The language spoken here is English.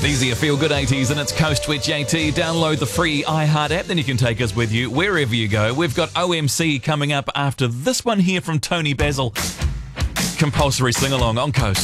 These are your Feel Good 80s and it's Coast with JT. Download the free iHeart app, then you can take us with you wherever you go. We've got OMC coming up after this one here from Tony Basil. Compulsory sing-along on Coast.